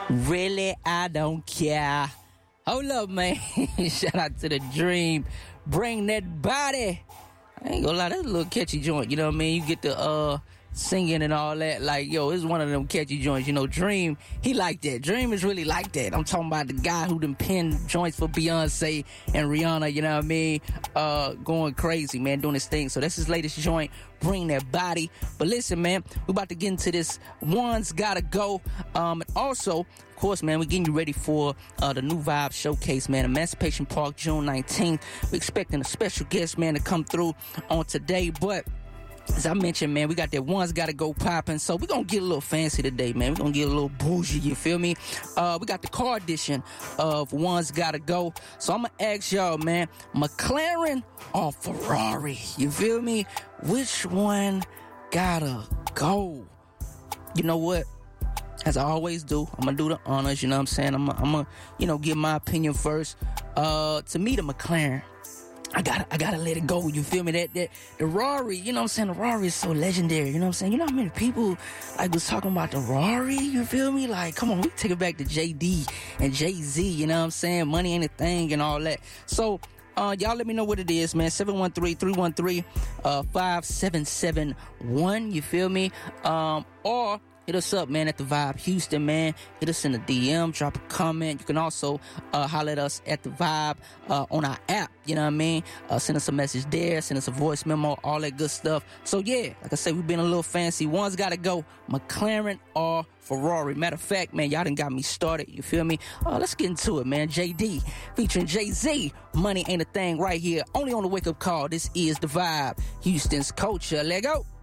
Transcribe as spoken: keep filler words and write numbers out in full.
Really, I don't care. Hold up, man. Shout out to the Dream. Bring that body. I ain't gonna lie, that's a little catchy joint. You know what I mean? You get the uh singing and all that. Like, yo, it's one of them catchy joints. You know, Dream, he like that. Dream is really like that. I'm talking about the guy who done penned joints for Beyonce and Rihanna, you know what I mean? Uh, going crazy, man, doing his thing. So that's his latest joint, Bring That Body. But listen, man, we're about to get into this One's Gotta Go. Um, and also, of course, man, we're getting you ready for uh, the New Vibe Showcase, man, Emancipation Park, June nineteenth. We're expecting a special guest, man, to come through on today, but as I mentioned, man, we got that One's Gotta Go popping. So we're going to get a little fancy today, man. We're going to get a little bougie, you feel me? Uh, we got the car edition of One's Gotta Go. So I'm going to ask y'all, man, McLaren or Ferrari? You feel me? Which one gotta go? You know what? As I always do, I'm going to do the honors, you know what I'm saying? I'm going to, you know, give my opinion first. Uh, to me, the McLaren, I gotta, I gotta let it go. You feel me? That, that, the Rari, you know what I'm saying? The Rari is so legendary. You know what I'm saying? You know how many people, like, was talking about the Rari? You feel me? Like, come on, we take it back to J D and Jay-Z. You know what I'm saying? Money ain't a thing and all that. So, uh, y'all let me know what it is, man. seven one three, three one three, five seven seven one. You feel me? Um, or hit us up, man, at the Vibe Houston, man. Hit us in the D M, drop a comment. You can also uh, holler at us at the Vibe uh, on our app. You know what I mean? Uh, send us a message there, send us a voice memo, all that good stuff. So yeah, like I said, we've been a little fancy. One's gotta go, McLaren or Ferrari. Matter of fact, man, y'all done got me started. You feel me? Uh, let's get into it, man. J D featuring Jay-Z. Money ain't a thing right here. Only on the wake up call. This is the Vibe, Houston's culture. Let go.